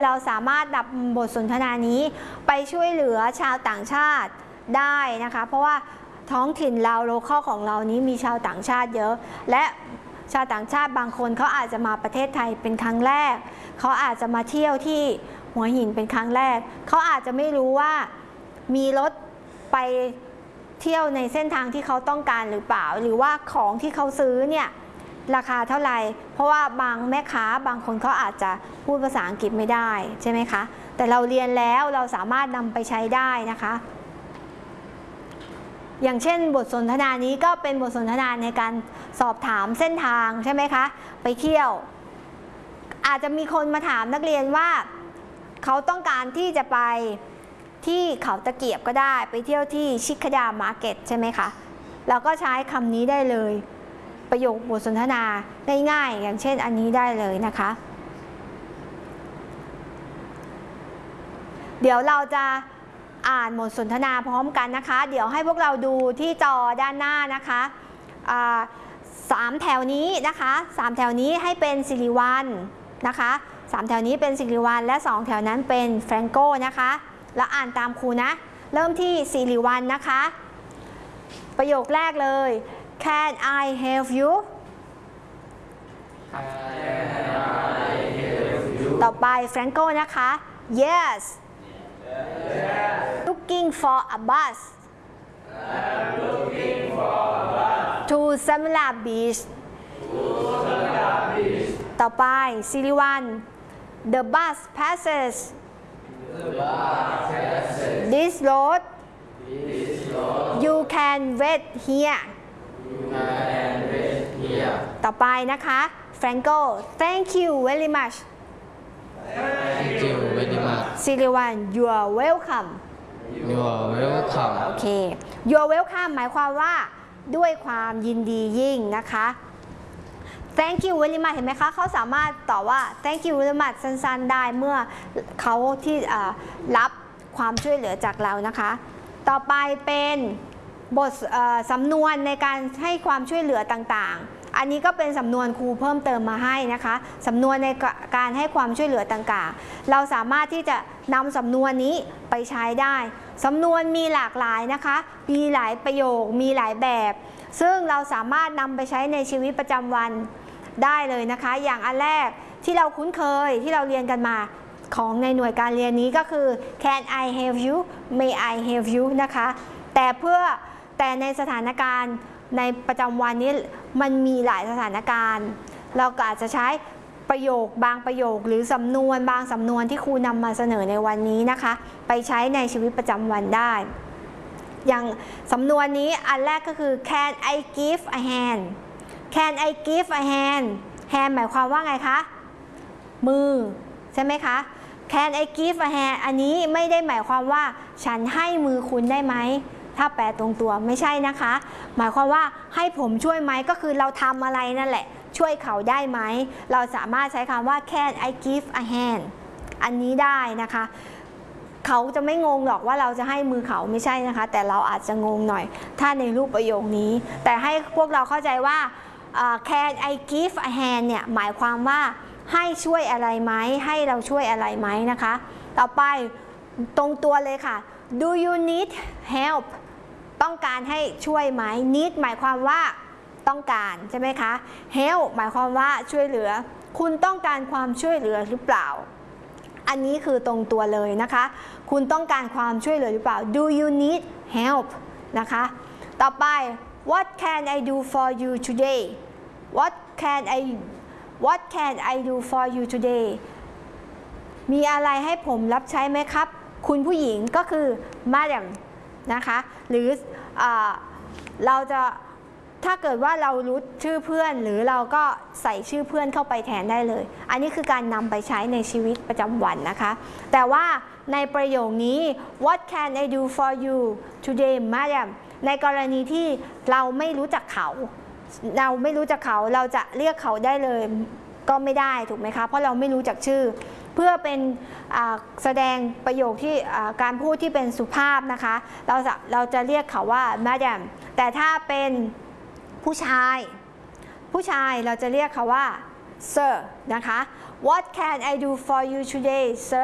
เราสามารถนำบทสนทนานี้ไปช่วยเหลือชาวต่างชาติได้นะคะเพราะว่าท้องถิ่นเราโลคอลของเรานี้มีชาวต่างชาติเยอะและชาวต่างชาติบางคนเขาอาจจะมาประเทศไทยเป็นครั้งแรกเขาอาจจะมาเที่ยวที่หัวหินเป็นครั้งแรกเขาอาจจะไม่รู้ว่ามีรถไปเที่ยวในเส้นทางที่เขาต้องการหรือเปล่าหรือว่าของที่เขาซื้อเนี่ยราคาเท่าไหร่เพราะว่าบางแม่ค้าบางคนเขาอาจจะพูดภาษาอังกฤษไม่ได้ใช่ไหมคะแต่เราเรียนแล้วเราสามารถนำไปใช้ได้นะคะอย่างเช่นบทสนทนานี้ก็เป็นบทสนทนาในการสอบถามเส้นทางใช่ไหมคะไปเที่ยวอาจจะมีคนมาถามนักเรียนว่าเขาต้องการที่จะไปที่เขาตะเกียบก็ได้ไปเที่ยวที่ชิคดามาร์เก็ตใช่ไหมคะเราก็ใช้คำนี้ได้เลยประโยคบทสนทนาง่ายๆอย่างเช่นอันนี้ได้เลยนะคะเดี๋ยวเราจะอ่านบทสนทนาพร้อมกันนะคะเดี๋ยวให้พวกเราดูที่จอด้านหน้านะคะ3 แถวนี้นะคะ3 แถวนี้ให้เป็นสิริวัลนะคะ3 แถวนี้เป็นสิริวัลและ2 แถวนั้นเป็นแฟรงโกนะคะแล้วอ่านตามครูนะเริ่มที่สิริวัลนะคะประโยคแรกเลย Can I help you ต่อไปแฟรงโกนะคะ Yes Looking for a bus to Samla Beach ต่อไปสิริวัล The bus passes this road you can wait here ต่อไปนะคะแฟรงโก Thank you very muchสิริวัล You are welcome โอเค You are welcome หมายความว่าด้วยความยินดียิ่งนะคะ Thank you very much เห็นไหมคะเขาสามารถตอบว่า Thank you very much สั้นๆได้เมื่อเขาที่รับความช่วยเหลือจากเรานะคะต่อไปเป็นบทสำนวนในการให้ความช่วยเหลือต่างๆอันนี้ก็เป็นสำนวนครูเพิ่มเติมมาให้นะคะสำนวนในการให้ความช่วยเหลือต่างๆเราสามารถที่จะนำสำนวนนี้ไปใช้ได้สำนวนมีหลากหลายนะคะมีหลายประโยคมีหลายแบบซึ่งเราสามารถนำไปใช้ในชีวิตประจำวันได้เลยนะคะอย่างอันแรกที่เราคุ้นเคยที่เราเรียนกันมาของในหน่วยการเรียนนี้ก็คือ Can I help you May I help you นะคะแต่ในสถานการณ์ในประจำวันนี้มันมีหลายสถานการณ์เราก็อาจจะใช้ประโยคบางประโยคหรือสำนวนบางสำนวนที่ครูนำมาเสนอในวันนี้นะคะไปใช้ในชีวิตประจำวันได้อย่างสำนวนนี้อันแรกก็คือ Can I give a hand Can I give a hand hand หมายความว่าไงคะมือใช่ไหมคะ Can I give a hand อันนี้ไม่ได้หมายความว่าฉันให้มือคุณได้ไหมถ้าแปลตรงตัวไม่ใช่นะคะหมายความว่าให้ผมช่วยไหมก็คือเราทำอะไรนั่นแหละช่วยเขาได้ไหมเราสามารถใช้คำว่า Can I give a hand อันนี้ได้นะคะเขาจะไม่งงหรอกว่าเราจะให้มือเขาไม่ใช่นะคะแต่เราอาจจะงงหน่อยถ้าในรูปประโยคนี้แต่ให้พวกเราเข้าใจว่าCan I give a hand เนี่ยหมายความว่าให้ช่วยอะไรไหมให้เราช่วยอะไรไหมนะคะต่อไปตรงตัวเลยค่ะ Do you need help ต้องการให้ช่วยไหม need หมายความว่าต้องการใช่ไหมคะ help หมายความว่าช่วยเหลือคุณต้องการความช่วยเหลือหรือเปล่าอันนี้คือตรงตัวเลยนะคะคุณต้องการความช่วยเหลือหรือเปล่า Do you need help นะคะต่อไป What can I do for you today What can I do for you today มีอะไรให้ผมรับใช้ไหมครับคุณผู้หญิงก็คือ Madam นะคะหรือเราจะถ้าเกิดว่าเรารู้ชื่อเพื่อนหรือเราก็ใส่ชื่อเพื่อนเข้าไปแทนได้เลยอันนี้คือการนำไปใช้ในชีวิตประจำวันนะคะแต่ว่าในประโยคนี้ What can I do for you today Madam ในกรณีที่เราไม่รู้จักเขาเราจะเรียกเขาได้เลยก็ไม่ได้ถูกไหมคะเพราะเราไม่รู้จักชื่อเพื่อเป็นแสดงประโยคที่การพูดที่เป็นสุภาพนะคะเราจะเรียกเขาว่า Madam แต่ถ้าเป็นผู้ชายเราจะเรียกเขาว่า sir นะคะ What can I do for you today sir